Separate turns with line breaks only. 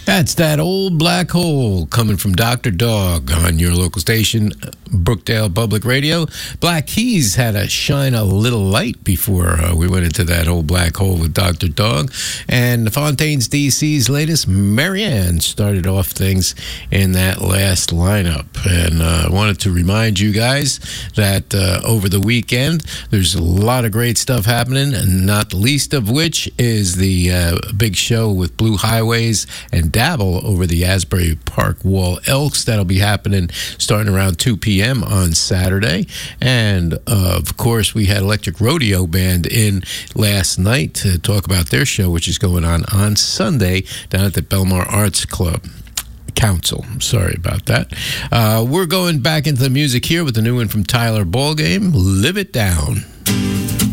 That's that old black hole coming from Dr. Dog on your local station, Brookdale Public Radio. Black Keys had to shine a little light before we went into that old black hole with Dr. Dog. And the Fontaines DC's latest, Marianne, started off things in that last lineup. And I wanted to remind you guys that over the weekend, there's a lot of great stuff happening, and not the least of which is the big show with Blue Highways and Dabble over the Asbury Park Wall Elks. That'll be happening starting around 2 p.m. on Saturday. And, of course, we had Electric Rodeo Band in last night to talk about their show, which is going on Sunday down at the Belmar Arts Club. Council. Sorry about that. We're going back into the music here with the new one from Tyler Ballgame, Live It Down.